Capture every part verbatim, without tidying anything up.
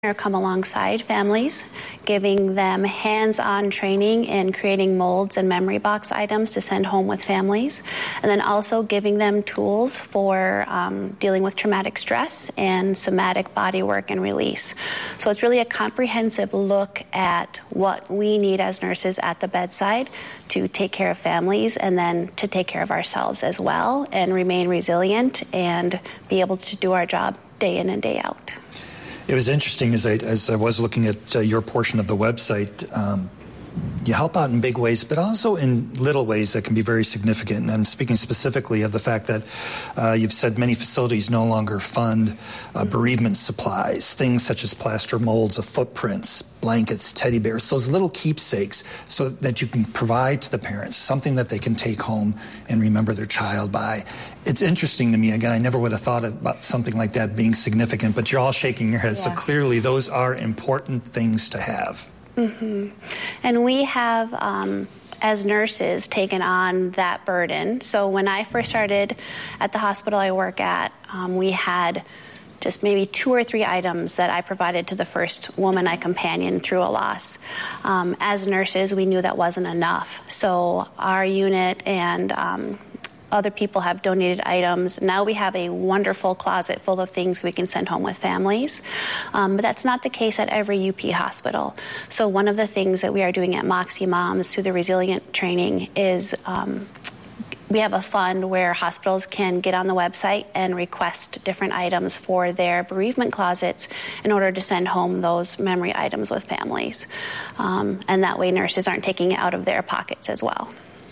or come alongside families, giving them hands-on training in creating molds and memory box items to send home with families, and then also giving them tools for um, dealing with traumatic stress and somatic body work and release. So it's really a comprehensive look at what we need as nurses at the bedside to take care of families and then to take care of ourselves as well and remain resilient and be able to do our job day in and day out. It was interesting as I, as I was looking at uh, your portion of the website. Um, you help out in big ways, but also in little ways that can be very significant. And I'm speaking specifically of the fact that uh, you've said many facilities no longer fund uh, bereavement supplies, things such as plaster molds of footprints, blankets, teddy bears, those little keepsakes so that you can provide to the parents, something that they can take home and remember their child by. It's interesting to me, again, I never would have thought about something like that being significant, but you're all shaking your heads, yeah. So clearly those are important things to have. Mm-hmm. And we have, um, as nurses, taken on that burden. So when I first started at the hospital I work at, um, we had just maybe two or three items that I provided to the first woman I companioned through a loss. Um, as nurses, we knew that wasn't enough. So our unit and um, other people have donated items. Now we have a wonderful closet full of things we can send home with families. Um, but that's not the case at every U P hospital. So one of the things that we are doing at Moxie Moms through the Resilient training is um, we have a fund where hospitals can get on the website and request different items for their bereavement closets in order to send home those memory items with families. Um, and that way nurses aren't taking it out of their pockets as well.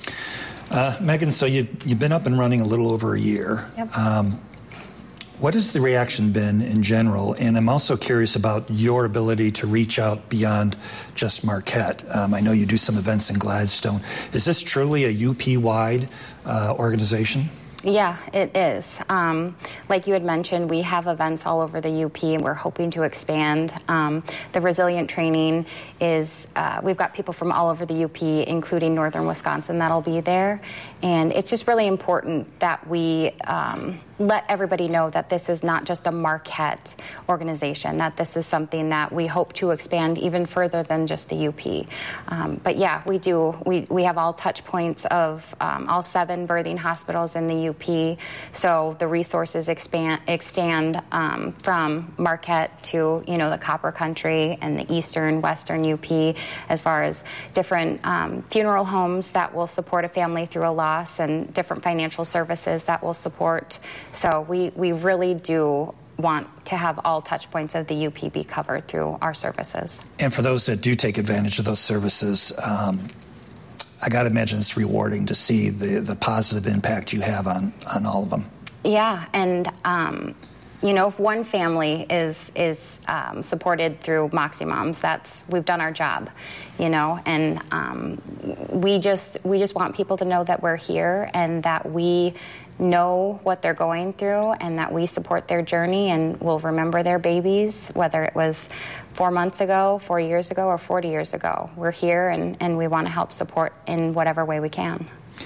Uh, Megan, so you, you've been up and running a little over a year. Yep. Um, what has the reaction been in general? And I'm also curious about your ability to reach out beyond just Marquette. Um, I know you do some events in Gladstone. Is this truly a U P-wide uh, organization? Yeah, it is. Um, like you had mentioned, we have events all over the U P, and we're hoping to expand. Um, the Resilient training is, uh, we've got people from all over the U P, including northern Wisconsin, that'll be there. And it's just really important that we um, let everybody know that this is not just a Marquette organization, that this is something that we hope to expand even further than just the U P. Um, but yeah, we do. We, we have all touch points of um, all seven birthing hospitals in the U P. So the resources expand, extend um, from Marquette to, you know, the Copper Country and the eastern, western U P, as far as different um, funeral homes that will support a family through a loss and different financial services that will support. So we, we really do want to have all touch points of the U P be covered through our services. And for those that do take advantage of those services, um, I got to imagine it's rewarding to see the, the positive impact you have on, on all of them. Yeah, and um, you know, if one family is is um, supported through Moxie Moms, that's we've done our job, you know. And um, we just we just want people to know that we're here and that we know what they're going through and that we support their journey and will remember their babies, whether it was four months ago, four years ago, or forty years ago. We're here and, and we want to help support in whatever way we can.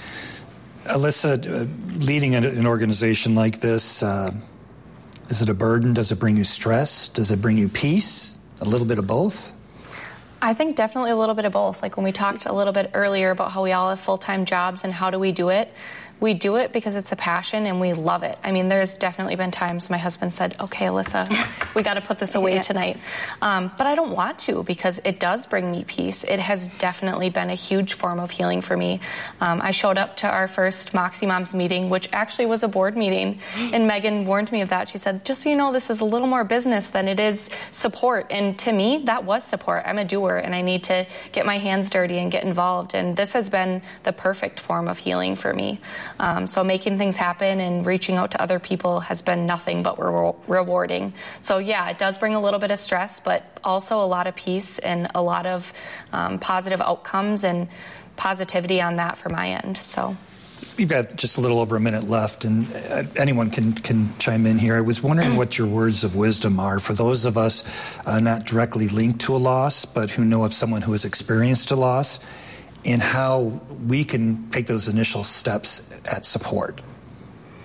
Alyssa, uh, leading an, an organization like this, uh, is it a burden? Does it bring you stress? Does it bring you peace? A little bit of both? I think definitely a little bit of both. Like when we talked a little bit earlier about how we all have full-time jobs and how do we do it, we do it because it's a passion and we love it. I mean, there's definitely been times my husband said, okay, Alyssa, we got to put this away yeah. tonight. Um, but I don't want to because it does bring me peace. It has definitely been a huge form of healing for me. Um, I showed up to our first Moxie Moms meeting, which actually was a board meeting, and Megan warned me of that. She said, just so you know, this is a little more business than it is support. And to me, that was support. I'm a doer, and I need to get my hands dirty and get involved. And this has been the perfect form of healing for me. Um, so making things happen and reaching out to other people has been nothing but re- rewarding. So yeah, it does bring a little bit of stress, but also a lot of peace and a lot of um, positive outcomes and positivity on that for my end. So we've got just a little over a minute left, and uh, anyone can, can chime in here. I was wondering what your words of wisdom are for those of us uh, not directly linked to a loss, but who know of someone who has experienced a loss, and how we can take those initial steps at support.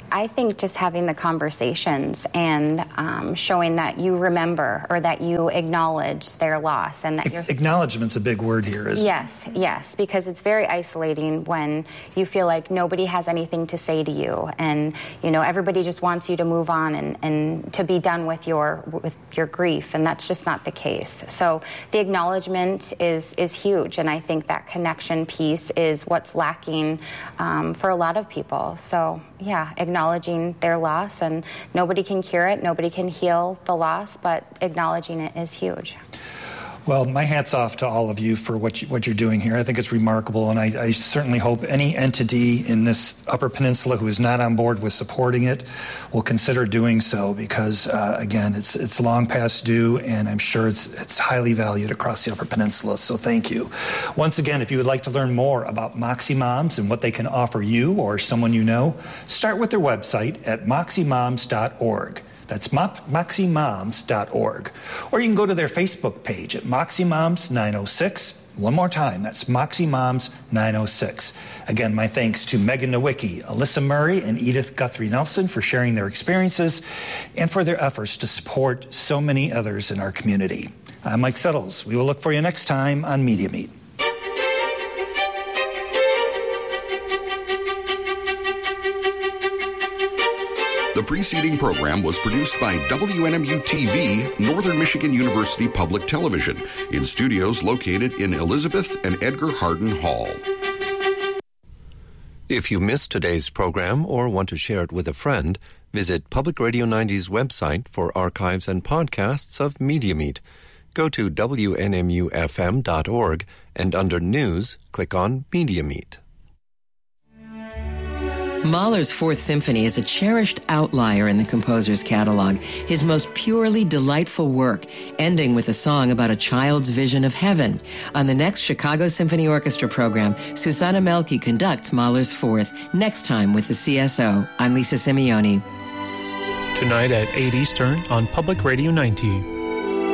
I think just having the conversations and um, showing that you remember or that you acknowledge their loss and that you're... Acknowledgement's a big word here, isn't yes, it? Yes, yes, because it's very isolating when you feel like nobody has anything to say to you and, you know, everybody just wants you to move on and, and to be done with your with your grief, and that's just not the case. So the acknowledgement is, is huge, and I think that connection piece is what's lacking um, for a lot of people. So, yeah, acknowledging their loss, and nobody can cure it, nobody can heal the loss, but acknowledging it is huge. Well, my hat's off to all of you for what, you, what you're doing here. I think it's remarkable, and I, I certainly hope any entity in this Upper Peninsula who is not on board with supporting it will consider doing so because, uh, again, it's it's long past due, and I'm sure it's it's highly valued across the Upper Peninsula, so thank you. Once again, if you would like to learn more about Moxie Moms and what they can offer you or someone you know, start with their website at moxie moms dot org. That's moxie moms dot org. Or you can go to their Facebook page at Moxie Moms nine oh six. One more time, that's Moxie Moms nine oh six. Again, my thanks to Megan Nowicki, Alyssa Murray, and Edith Guthrie Nelson for sharing their experiences and for their efforts to support so many others in our community. I'm Mike Settles. We will look for you next time on Media Meet. The preceding program was produced by W N M U T V, Northern Michigan University Public Television, in studios located in Elizabeth and Edgar Hardin Hall. If you missed today's program or want to share it with a friend, visit Public Radio ninety's website for archives and podcasts of Media Meet. Go to W N M U F M dot org and under News, click on Media Meet. Mahler's Fourth Symphony is a cherished outlier in the composer's catalog, his most purely delightful work, ending with a song about a child's vision of heaven. On the next Chicago Symphony Orchestra program, Susanna Melke conducts Mahler's Fourth, next time with the C S O. I'm Lisa Simeone. Tonight at eight Eastern on Public Radio ninety.